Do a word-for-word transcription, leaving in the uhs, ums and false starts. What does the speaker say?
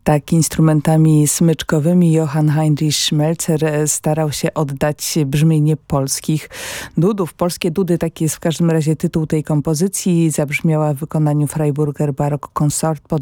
Tak, instrumentami smyczkowymi Johann Heinrich Schmelzer starał się oddać brzmienie polskich dudów. Polskie dudy, taki jest w każdym razie tytuł tej kompozycji. Zabrzmiała w wykonaniu Freiburger Barock Consort pod